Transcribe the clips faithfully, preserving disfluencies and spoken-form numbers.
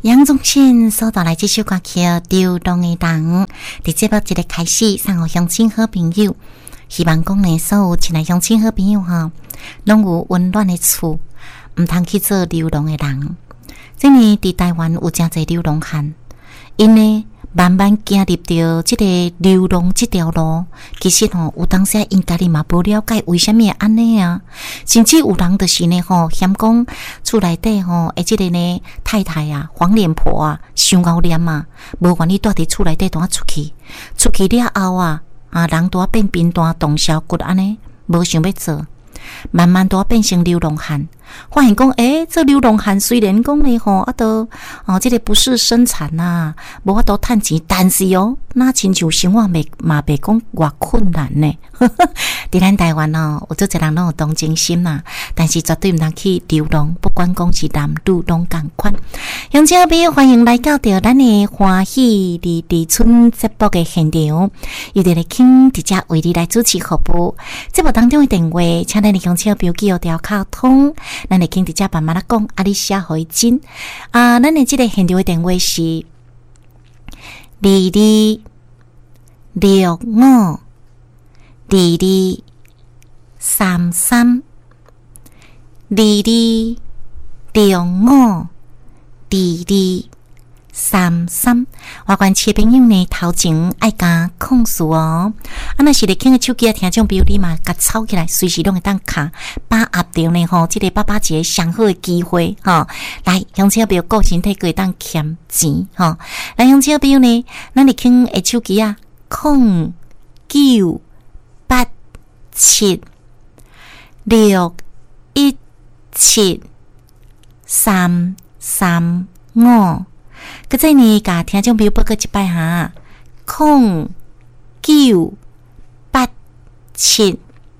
杨宗宪所带来这首歌曲《流浪的人》，在节目一个开始，送给乡亲好朋友。希望讲呢，所有亲爱乡亲好朋友哈，拢有温暖的厝，唔通去做流浪的人。这呢，伫台湾有真侪流浪汉，因呢慢慢行入到这个流浪这条路，其实吼、哦、有当时因家己嘛无了解为什么会安尼啊，甚至有人就是呢吼嫌讲厝内底吼，诶，这个呢太太啊、黄脸婆啊、伤熬念啊，无愿意住伫厝内底，当出去，出去了后啊，啊人都变贫惰、动小骨安尼，无想要做。慢慢都变成流浪汉，发现讲，诶、欸，这流浪汉虽然讲呢吼，啊都哦，这个不是生产呐、啊，无法度趁钱，但是哦，那亲像生活袂嘛袂讲偌困难呢。伫咱台湾哦，有做一人拢有同情心呐、啊，但是绝对毋通去流浪，不管讲是男女拢共款。乡亲朋友，欢迎来到着咱的欢喜二二村节目的现场，由伫咧请伫遮为你来主持服务。节目当中的电话，请咱的乡亲朋友记号条卡通，咱的请伫遮慢慢来讲，啊，你写互伊真啊，咱的即个现场的电话是二二六五。二二三三，二二六五，二二三三。我关切朋友呢，头前爱加控诉哦。啊，那是咧听个手机啊，听众朋友你嘛，甲抄起来，随时拢会当卡，把握到呢吼，即、这个爸爸节上好的机会哈。来，乡亲朋友个身体可以当欠钱哈。来，乡亲朋友呢，咱咧听个手机啊，控九。八七六一七三三五，搁再呢，甲听众朋友报告一摆哈，空九八七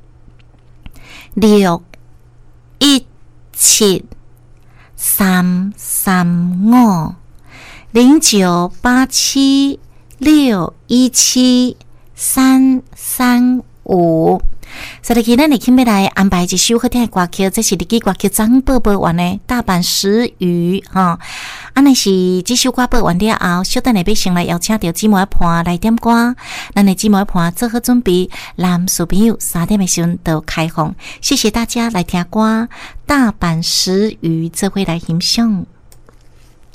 六一七三三五零九八七六一七三三。五，所以今天你请要来安排一首好听的歌曲，这是日记歌曲张宝宝完的大阪食鱼哈。安尼是这首歌播完了后，小等下要先来邀请到姊妹伴来点歌，咱的姊妹伴做好准备，男士朋友三点的时阵都开放。谢谢大家来听歌，大阪食鱼这回来欣赏。